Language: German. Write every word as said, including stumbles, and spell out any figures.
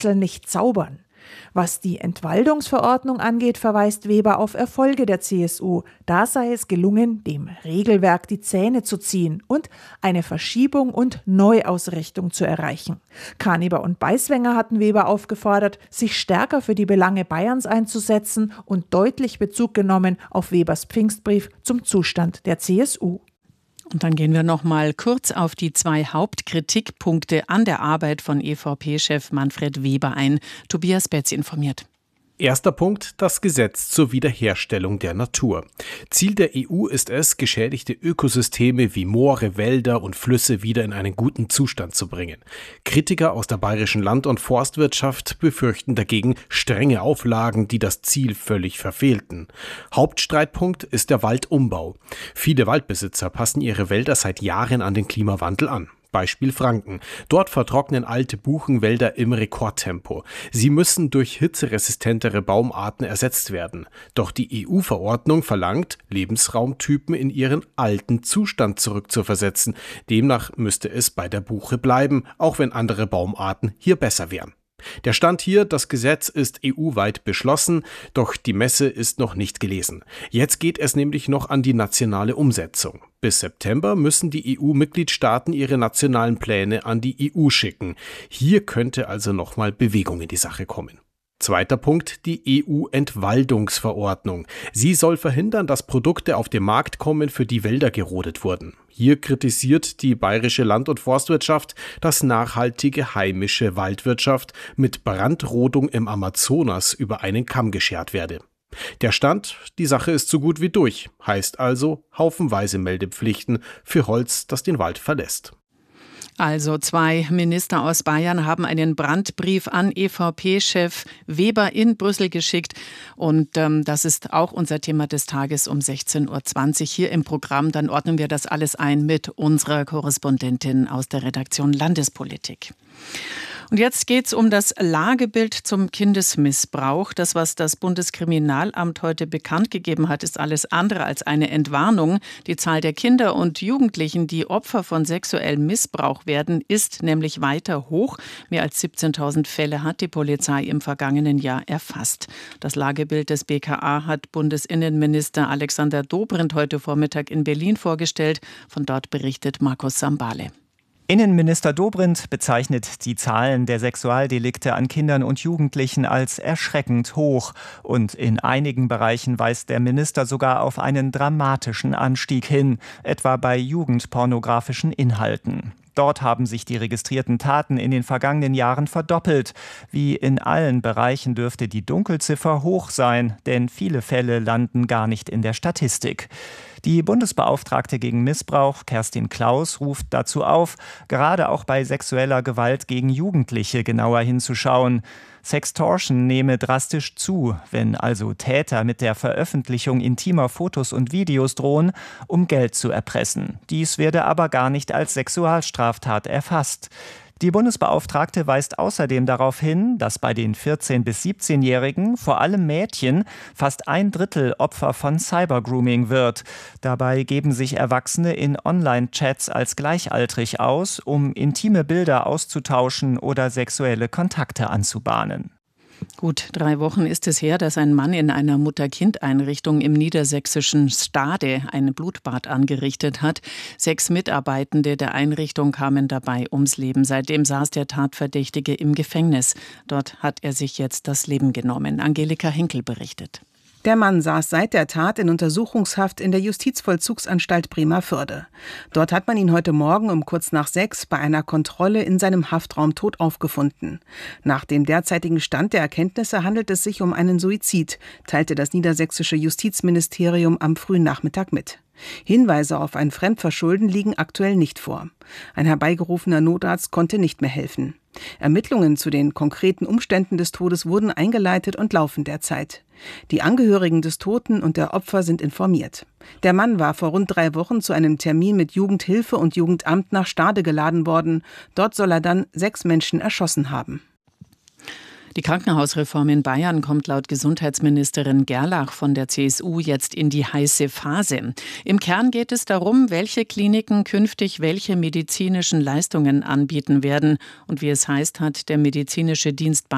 Äpfel nicht zaubern. Was die Entwaldungsverordnung angeht, verweist Weber auf Erfolge der C S U. Da sei es gelungen, dem Regelwerk die Zähne zu ziehen und eine Verschiebung und Neuausrichtung zu erreichen. Karneber und Beiswenger hatten Weber aufgefordert, sich stärker für die Belange Bayerns einzusetzen und deutlich Bezug genommen auf Webers Pfingstbrief zum Zustand der C S U. Und dann gehen wir noch mal kurz auf die zwei Hauptkritikpunkte an der Arbeit von E V P-Chef Manfred Weber ein. Tobias Betz informiert. Erster Punkt, das Gesetz zur Wiederherstellung der Natur. Ziel der E U ist es, geschädigte Ökosysteme wie Moore, Wälder und Flüsse wieder in einen guten Zustand zu bringen. Kritiker aus der bayerischen Land- und Forstwirtschaft befürchten dagegen strenge Auflagen, die das Ziel völlig verfehlten. Hauptstreitpunkt ist der Waldumbau. Viele Waldbesitzer passen ihre Wälder seit Jahren an den Klimawandel an. Beispiel Franken. Dort vertrocknen alte Buchenwälder im Rekordtempo. Sie müssen durch hitzeresistentere Baumarten ersetzt werden. Doch die E U-Verordnung verlangt, Lebensraumtypen in ihren alten Zustand zurückzuversetzen. Demnach müsste es bei der Buche bleiben, auch wenn andere Baumarten hier besser wären. Der Stand hier, das Gesetz ist E U-weit beschlossen, doch die Messe ist noch nicht gelesen. Jetzt geht es nämlich noch an die nationale Umsetzung. Bis September müssen die E U-Mitgliedstaaten ihre nationalen Pläne an die E U schicken. Hier könnte also nochmal Bewegung in die Sache kommen. Zweiter Punkt, die E U-Entwaldungsverordnung. Sie soll verhindern, dass Produkte auf den Markt kommen, für die Wälder gerodet wurden. Hier kritisiert die bayerische Land- und Forstwirtschaft, dass nachhaltige heimische Waldwirtschaft mit Brandrodung im Amazonas über einen Kamm geschert werde. Der Stand, die Sache ist so gut wie durch, heißt also haufenweise Meldepflichten für Holz, das den Wald verlässt. Also zwei Minister aus Bayern haben einen Brandbrief an E V P-Chef Weber in Brüssel geschickt. Und ähm, das ist auch unser Thema des Tages um sechzehn Uhr zwanzig hier im Programm. Dann ordnen wir das alles ein mit unserer Korrespondentin aus der Redaktion Landespolitik. Und jetzt geht es um das Lagebild zum Kindesmissbrauch. Das, was das Bundeskriminalamt heute bekannt gegeben hat, ist alles andere als eine Entwarnung. Die Zahl der Kinder und Jugendlichen, die Opfer von sexuellem Missbrauch werden, ist nämlich weiter hoch. Mehr als siebzehntausend Fälle hat die Polizei im vergangenen Jahr erfasst. Das Lagebild des B K A hat Bundesinnenminister Alexander Dobrindt heute Vormittag in Berlin vorgestellt. Von dort berichtet Markus Sambale. Innenminister Dobrindt bezeichnet die Zahlen der Sexualdelikte an Kindern und Jugendlichen als erschreckend hoch. Und in einigen Bereichen weist der Minister sogar auf einen dramatischen Anstieg hin, etwa bei jugendpornografischen Inhalten. Dort haben sich die registrierten Taten in den vergangenen Jahren verdoppelt. Wie in allen Bereichen dürfte die Dunkelziffer hoch sein, denn viele Fälle landen gar nicht in der Statistik. Die Bundesbeauftragte gegen Missbrauch, Kerstin Klaus, ruft dazu auf, gerade auch bei sexueller Gewalt gegen Jugendliche genauer hinzuschauen. Sextortion nehme drastisch zu, wenn also Täter mit der Veröffentlichung intimer Fotos und Videos drohen, um Geld zu erpressen. Dies werde aber gar nicht als Sexualstraftat erfasst. Die Bundesbeauftragte weist außerdem darauf hin, dass bei den vierzehn- bis siebzehnjährigen, vor allem Mädchen, fast ein Drittel Opfer von Cybergrooming wird. Dabei geben sich Erwachsene in Online-Chats als gleichaltrig aus, um intime Bilder auszutauschen oder sexuelle Kontakte anzubahnen. Gut drei Wochen ist es her, dass ein Mann in einer Mutter-Kind-Einrichtung im niedersächsischen Stade ein Blutbad angerichtet hat. Sechs Mitarbeitende der Einrichtung kamen dabei ums Leben. Seitdem saß der Tatverdächtige im Gefängnis. Dort hat er sich jetzt das Leben genommen. Angelika Henkel berichtet. Der Mann saß seit der Tat in Untersuchungshaft in der Justizvollzugsanstalt Bremervörde. Dort hat man ihn heute Morgen um kurz nach sechs bei einer Kontrolle in seinem Haftraum tot aufgefunden. Nach dem derzeitigen Stand der Erkenntnisse handelt es sich um einen Suizid, teilte das niedersächsische Justizministerium am frühen Nachmittag mit. Hinweise auf ein Fremdverschulden liegen aktuell nicht vor. Ein herbeigerufener Notarzt konnte nicht mehr helfen. Ermittlungen zu den konkreten Umständen des Todes wurden eingeleitet und laufen derzeit. Die Angehörigen des Toten und der Opfer sind informiert. Der Mann war vor rund drei Wochen zu einem Termin mit Jugendhilfe und Jugendamt nach Stade geladen worden. Dort soll er dann sechs Menschen erschossen haben. Die Krankenhausreform in Bayern kommt laut Gesundheitsministerin Gerlach von der C S U jetzt in die heiße Phase. Im Kern geht es darum, welche Kliniken künftig welche medizinischen Leistungen anbieten werden. Und wie es heißt, hat der medizinische Dienst Bayern